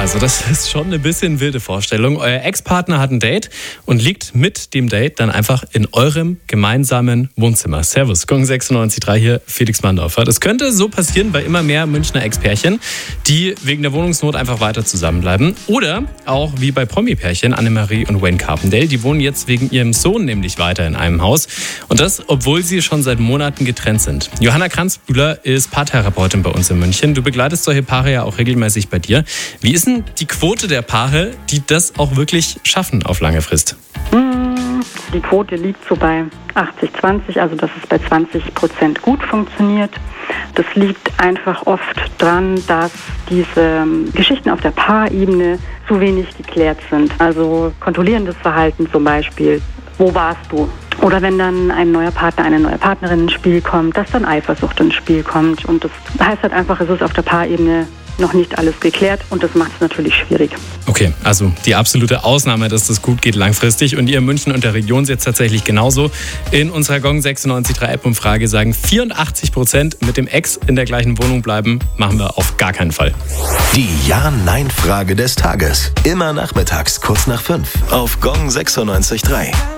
Also das ist schon eine bisschen wilde Vorstellung. Euer Ex-Partner hat ein Date und liegt mit dem Date dann einfach in eurem gemeinsamen Wohnzimmer. Servus, Gong 96.3 hier, Felix Mandorfer. Das könnte so passieren bei immer mehr Münchner Ex-Pärchen, die wegen der Wohnungsnot einfach weiter zusammenbleiben. Oder auch wie bei Promi-Pärchen Annemarie und Wayne Carpendale. Die wohnen jetzt wegen ihrem Sohn nämlich weiter in einem Haus. Und das, obwohl sie schon seit Monaten getrennt sind. Johanna Kranzbühler ist Paartherapeutin bei uns in München. Du begleitest solche Paare ja auch regelmäßig bei dir. Wie ist denn die Quote der Paare, die das auch wirklich schaffen auf lange Frist? Die Quote liegt so bei 80-20, also dass es bei 20% gut funktioniert. Das liegt einfach oft dran, dass diese Geschichten auf der Paarebene zu wenig geklärt sind. Also kontrollierendes Verhalten zum Beispiel. Wo warst du? Oder wenn dann ein neuer Partner, eine neue Partnerin ins Spiel kommt, dass dann Eifersucht ins Spiel kommt. Und das heißt halt einfach, es ist auf der Paarebene noch nicht alles geklärt und das macht es natürlich schwierig. Okay, also die absolute Ausnahme, dass das gut geht langfristig. Und ihr in München und der Region seht es tatsächlich genauso. In unserer Gong 96.3 App-Umfrage sagen 84% mit dem Ex in der gleichen Wohnung bleiben, machen wir auf gar keinen Fall. Die Ja-Nein-Frage des Tages. Immer nachmittags kurz nach 5 auf Gong 96.3.